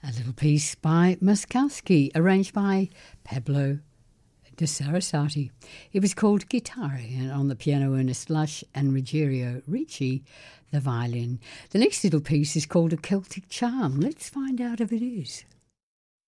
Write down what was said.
A little piece by Muskowski, arranged by Pablo de Sarasate. It was called Guitarre, and on the piano Ernest Lush and Ruggiero Ricci, the violin. The next little piece is called A Celtic Charm. Let's find out if it is.